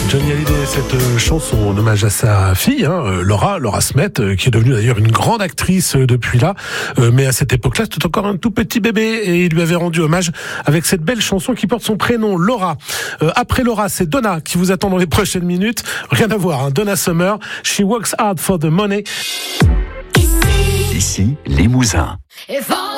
Johnny Hallyday, cette chanson en hommage à sa fille, Laura Smet, qui est devenue d'ailleurs une grande actrice depuis là. Mais à cette époque-là, c'était encore un tout petit bébé et il lui avait rendu hommage avec cette belle chanson qui porte son prénom, Laura. Après Laura, c'est Donna qui vous attend dans les prochaines minutes. Rien à voir, Donna Summer, She Works Hard for the Money. Ici, Limousin.